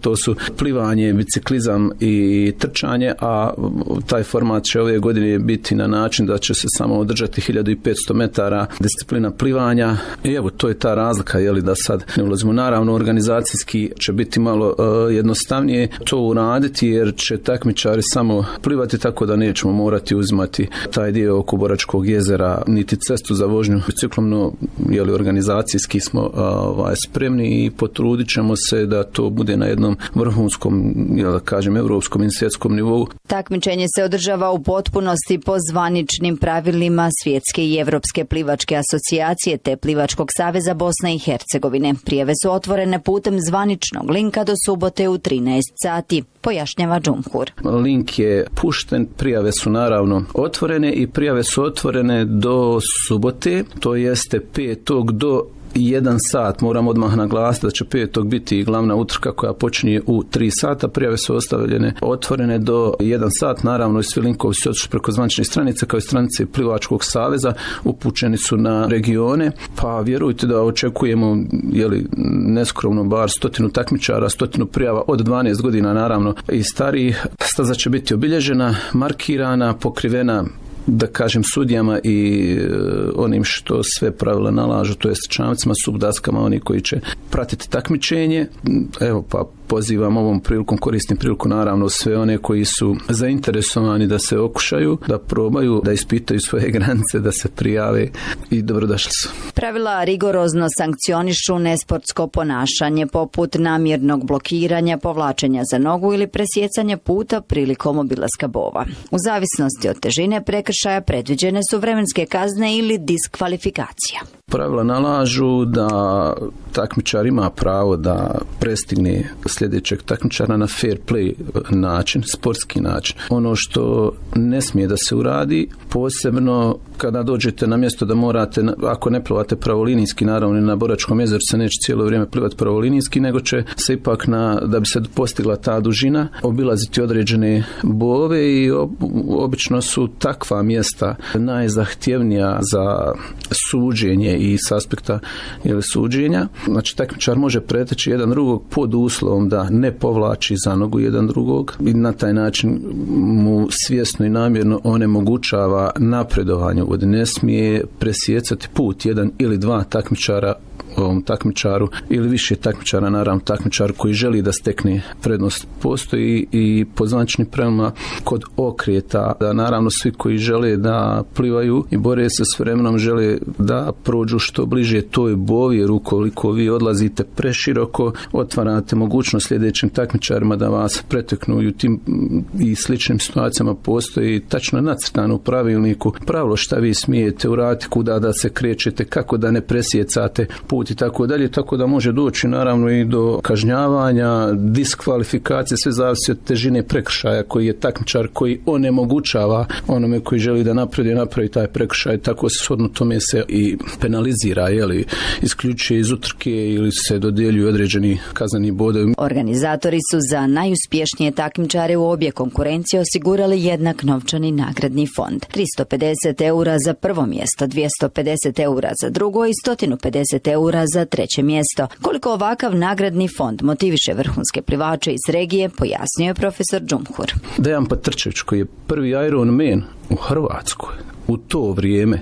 to su plivanje, biciklizam i trčanje, a taj format će ove godine biti na način da će se samo održati 1500 metara disciplina plivanja. I evo, to je ta razlika, da sad ne ulazimo. Naravno, organizacijski će biti malo jednostavnije to uraditi, jer će takmičari samo plivati, tako da nećemo morati uzimati taj dio oko Boračkog jezera, niti cestu za vožnju biciklom, no organizacijski smo spremni i potrudit ćemo se da to bude na jednom vrhunskom, da kažem, evropskom i svjetskom nivou. Takmičenje se održava u potpunosti po zvaničnim pravilima Svjetske i Evropske plivačke asocijacije te Plivačkog saveza Bosne i Hercegovine. Prijave su otvorene putem zvaničnog linka do subote u 13 sati, pojašnjava Džumhur. Link je pušten, prijave su naravno otvorene i prijave su otvorene do subote, to jeste 5. do 1 sat. Moram odmah naglasiti da će 5. biti glavna utrka koja počinje u 3 sata. Prijave su ostavljene otvorene do 1 sat. Naravno, i svi linkovi su otišli preko zvaničnih stranica kao i stranice Plivačkog saveza. Upućeni su na regione. Pa vjerujte da očekujemo neskromno bar 100 takmičara, 100 prijava od 12 godina naravno i starijih. Staza će biti obilježena, markirana, pokrivena, da kažem, sudijama i onim što sve pravila nalažu, to jest čamcima, subdaskama, oni koji će pratiti takmičenje. Evo, pa pozivam ovom prilikom, koristim priliku naravno sve one koji su zainteresovani da se okušaju, da probaju, da ispitaju svoje granice, da se prijave i dobrodošli su. Pravila rigorozno sankcionišu nesportsko ponašanje poput namjernog blokiranja, povlačenja za nogu ili presjecanja puta prilikom obilaska bova. U zavisnosti od težine prekršaja predviđene su vremenske kazne ili diskvalifikacija. Pravila nalažu da takmičar ima pravo da prestigne sljedećeg takmičara na fair play način, sportski način. Ono što ne smije da se uradi, posebno kada dođete na mjesto da morate, ako ne plivate pravolinijski, naravno na Boračkom jezeru se neće cijelo vrijeme plivati pravolinijski, nego će se ipak da bi se postigla ta dužina, obilaziti određene bove i obično su takva mjesta najzahtjevnija za suđenje i s aspekta suđenja. Znači, takmičar može preteći jedan drugog pod uslovom da ne povlači za nogu jedan drugog i na taj način mu svjesno i namjerno onemogućava napredovanje. Ne smije presjecati put jedan ili dva takmičara ovom takmičaru ili više takmičara, naravno takmičar koji želi da stekne prednost. Postoji i po zvaničnim pravilima kod okreta da naravno svi koji žele da plivaju i bore se s vremenom žele da prođu što bliže toj bovi, jer ukoliko vi odlazite preširoko, otvarate mogućnost sljedećim takmičarima da vas preteknu i u tim i sličnim situacijama postoji tačno nacrtano u pravilniku pravilo šta vi smijete uraditi, kuda da se krećete, kako da ne presjecate put i tako dalje, tako da može doći naravno i do kažnjavanja, diskvalifikacije, sve zavisi od težine prekršaja koji je takmičar koji onemogućava onome koji želi da napravi taj prekršaj, tako se shodno tome se i penalizira, isključuje iz utrke ili se dodjeljuju određeni kazneni bodovi. Organizatori su za najuspješnije takmičare u obje konkurencije osigurali jednak novčani nagradni fond. 350 € za prvo mjesto, 250 € za drugo i 150 € za treće mjesto. Koliko ovakav nagradni fond motiviše vrhunske plivače iz regije, pojasnio je profesor Džumhur. Dejan Patrčević, koji je prvi Ironman u Hrvatskoj u to vrijeme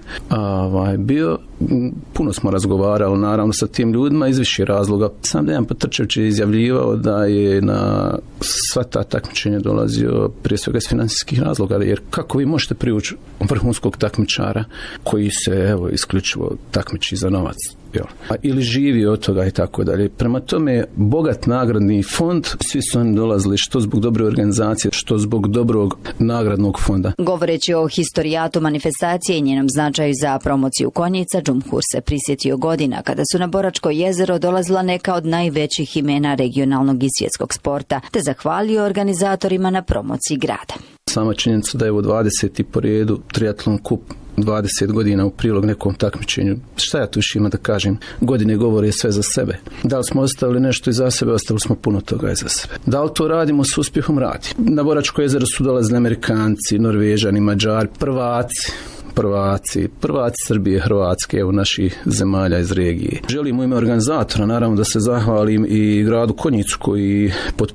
bio, puno smo razgovarali naravno sa tim ljudima iz više razloga. Sam Dejan Patrčević je izjavljivao da je na sva ta takmičenja dolazio prije svega iz financijskih razloga, jer kako vi možete privući vrhunskog takmičara koji se isključivo takmiči za novac ili živi od toga i tako dalje. Prema tome, bogat nagradni fond, svi su oni dolazili što zbog dobre organizacije, što zbog dobrog nagradnog fonda. Govoreći o historijatu manifestacije i njenom značaju za promociju konjica, Džumhur se prisjetio godina kada su na Boračko jezero dolazila neka od najvećih imena regionalnog i svjetskog sporta, te zahvalio organizatorima na promociji grada. Sama činjenica da je u 20. po redu triatlon kup 20 godina u prilog nekom takmičenju. Šta ja tu još ima da kažem? Godine govore sve za sebe. Da li smo ostavili nešto iza sebe? Ostavili smo puno toga iza sebe. Da li to radimo s uspjehom? Radi. Na Boračko jezero su dolazili Amerikanci, Norvežani, Mađari, prvaci Srbije, Hrvatske, naših zemalja iz regije. Želim u ime organizatora naravno da se zahvalim i gradu Konjicu koji